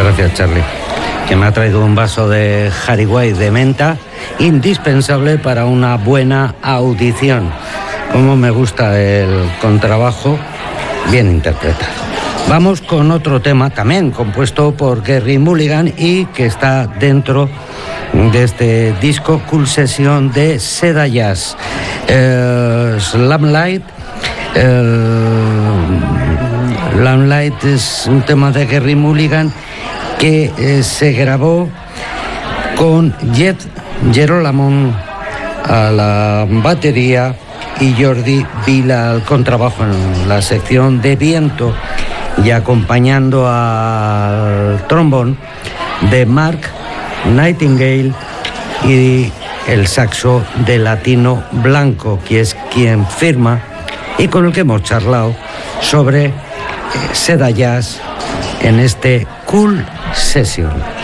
Gracias, Charlie. Que me ha traído un vaso de Harry de menta, indispensable para una buena audición. Como me gusta el contrabajo bien interpretado. Vamos con otro tema también compuesto por Gerry Mulligan y que está dentro de este disco Cool Session de Seda Jazz. Lamplight. Lamplight es un tema de Gerry Mulligan que se grabó con Jet Gerolamo a la batería y Jordi Vila al contrabajo en la sección de viento, y acompañando al trombón de Mark Nightingale y el saxo de Latino Blanco, que es quien firma y con el que hemos charlado sobre Seda Jazz en este Cool Session.